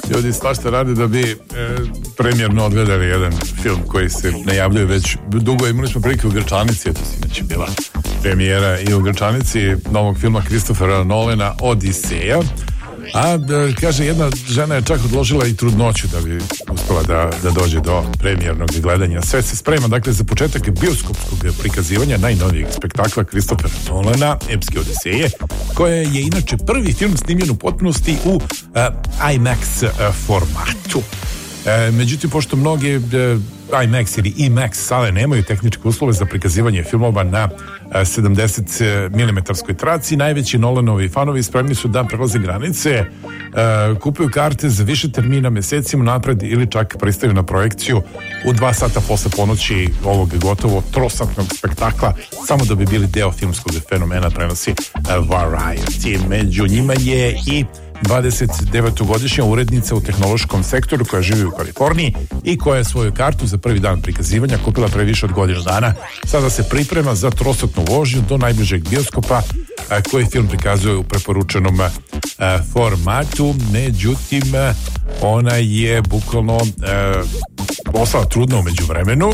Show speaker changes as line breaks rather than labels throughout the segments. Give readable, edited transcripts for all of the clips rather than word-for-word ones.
Ljudi svašta rade da bi premijerno odgledali jedan film koji se najavljuje već dugo. Imali smo prilike u Grčanici, eto sinoć bila premijera i u Grčanici novog filma Christophera Nolana Odiseja. A kaže, jedna žena je čak odložila i trudnoću da bi uspela da dođe do premijernog gledanja. Sve se sprema, dakle, za početak bioskopskog prikazivanja najnovijeg spektakla Christophera Nolana, Epske Odiseje, koja je inače prvi film snimljen u potpunosti u IMAX formatu. Međutim, pošto mnoge IMAX ili IMAX sale nemaju tehničke uslove za prikazivanje filmova na 70 mm traci, najveći Nolanovi fanovi spremni su da prelaze granice, kupuju karte za više termina mesecima napred ili čak pristaju na projekciju u 2 sata posle ponoći ovog gotovo trosatnog spektakla, samo da bi bili deo filmskog fenomena, prenosi Variety. Među njima je i 29-godišnja urednica u tehnološkom sektoru koja živi u Kaliforniji i koja je svoju kartu za prvi dan prikazivanja kupila pre više od godinu dana. Sada se priprema za trosatnu vožnju do najbližeg bioskopa koji film prikazuje u preporučenom formatu. Međutim, ona je bukvalno ostala trudna u međuvremenu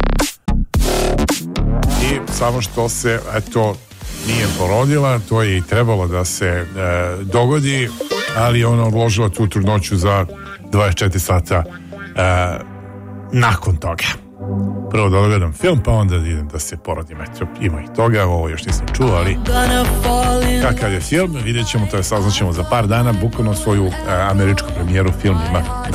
i samo što se nije porodila, to je i trebalo da se dogodi, ali ona odložila tu trudnoću za 24 sata nakon toga. Prvo da odgledam film, pa onda idem da se porodim. Eto, ima i toga, ovo još nisam čuo, ali kakav je film, vidjet ćemo, to je saznaćemo za par dana, bukvalno svoju američku premijeru film ima